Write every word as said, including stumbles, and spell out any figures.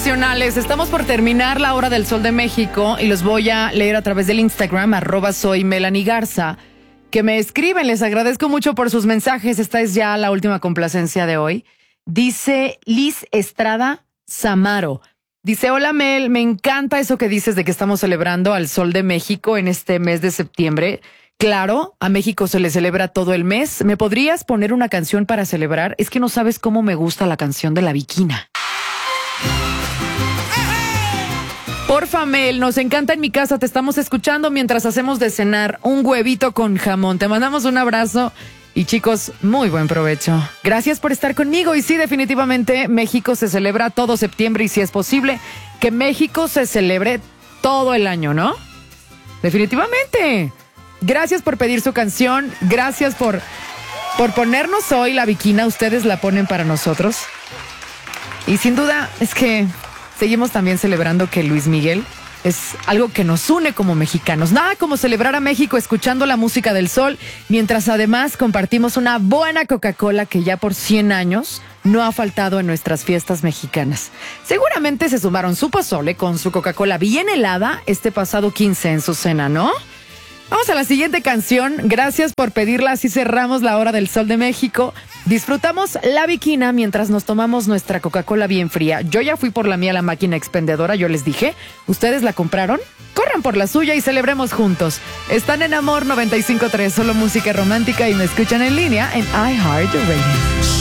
profesionales, estamos por terminar la hora del Sol de México y los voy a leer a través del Instagram, arroba soy Melanie Garza, que me escriben. Les agradezco mucho por sus mensajes. Esta es ya la última complacencia de hoy. Dice Liz Estrada Samaro. Dice, hola Mel, me encanta eso que dices de que estamos celebrando al Sol de México en este mes de septiembre. Claro, a México se le celebra todo el mes. ¿Me podrías poner una canción para celebrar? Es que no sabes cómo me gusta la canción de La Bikina. Porfa, Mel, nos encanta en mi casa, te estamos escuchando mientras hacemos de cenar un huevito con jamón. Te mandamos un abrazo y chicos, muy buen provecho. Gracias por estar conmigo y sí, definitivamente México se celebra todo septiembre y si es posible que México se celebre todo el año, ¿no? Definitivamente. Gracias por pedir su canción, gracias por, por ponernos hoy La Bikina, ustedes la ponen para nosotros. Y sin duda es que seguimos también celebrando que Luis Miguel es algo que nos une como mexicanos. Nada como celebrar a México escuchando la música del sol, mientras además compartimos una buena Coca-Cola que ya por cien años no ha faltado en nuestras fiestas mexicanas. Seguramente se sumaron su pozole con su Coca-Cola bien helada este pasado quince en su cena, ¿no? Vamos a la siguiente canción. Gracias por pedirla. Así cerramos la hora del Sol de México. Disfrutamos La Bikina mientras nos tomamos nuestra Coca-Cola bien fría. Yo ya fui por la mía a la máquina expendedora. Yo les dije, ¿ustedes la compraron? Corran por la suya y celebremos juntos. Están en Amor noventa y cinco punto tres, solo música romántica y me escuchan en línea en iHeartRadio.